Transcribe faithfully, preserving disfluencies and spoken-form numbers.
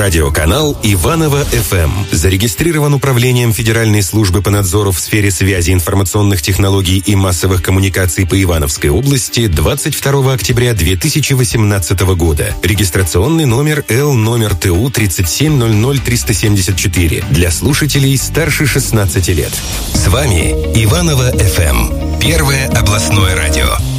Радиоканал Иваново-эф эм зарегистрирован Управлением Федеральной службы по надзору в сфере связи, информационных технологий и массовых коммуникаций по Ивановской области двадцать второго октября две тысячи восемнадцатого года. Регистрационный номер Л номер Т У тридцать семь ноль ноль триста семьдесят четыре для слушателей старше шестнадцати лет. С вами Иваново-эф эм. Первое областное радио.